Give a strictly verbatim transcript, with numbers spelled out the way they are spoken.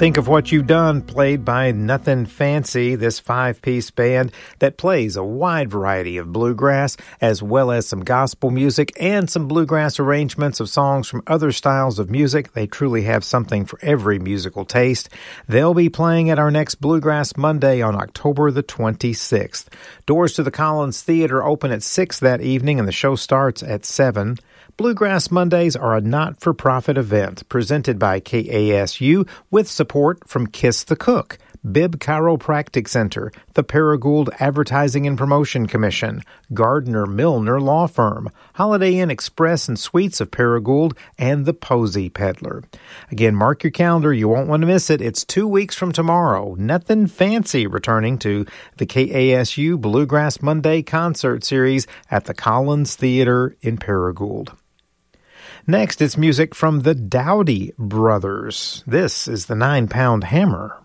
Think of What You've Done, played by Nothing Fancy, this five-piece band that plays a wide variety of bluegrass, as well as some gospel music and some bluegrass arrangements of songs from other styles of music. They truly have something for every musical taste. They'll be playing at our next Bluegrass Monday on October the twenty-sixth. Doors to the Collins Theater open at six that evening, and the show starts at seven. Bluegrass Mondays are a not-for-profit event presented by K A S U with support from Kiss the Cook, Bibb Chiropractic Center, the Paragould Advertising and Promotion Commission, Gardner Milner Law Firm, Holiday Inn Express and Suites of Paragould, and the Posey Peddler. Again, mark your calendar. You won't want to miss it. It's two weeks from tomorrow. Nothing Fancy returning to the K A S U Bluegrass Monday Concert Series at the Collins Theater in Paragould. Next, it's music from the Dowdy Brothers. This is the Nine Pound Hammer.